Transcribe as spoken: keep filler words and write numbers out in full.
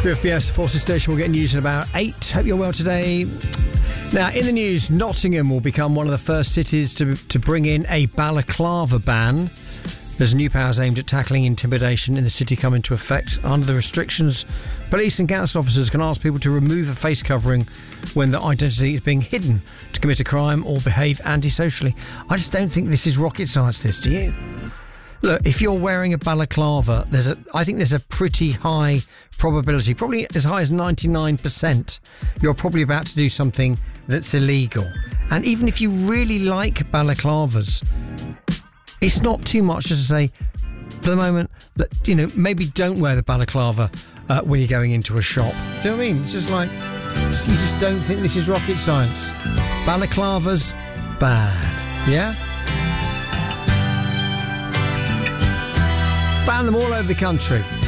B F B S Forces Station will get news in about eight. Hope you're well today. Now, in the news, Nottingham will become one of the first cities to, to bring in a balaclava ban. There's new powers aimed at tackling intimidation in the city come into effect. Under the restrictions, police and council officers can ask people to remove a face covering when their identity is being hidden to commit a crime or behave antisocially. I just don't think this is rocket science, this, do you? Look, if you're wearing a balaclava, there's a, I think there's a pretty high probability, probably as high as ninety-nine percent, you're probably about to do something that's illegal. And even if you really like balaclavas, it's not too much to say, for the moment, that, you know, maybe don't wear the balaclava uh, when you're going into a shop. Do you know what I mean? It's just like, you just don't think this is rocket science. Balaclavas, bad. Yeah? Ban them all over the country.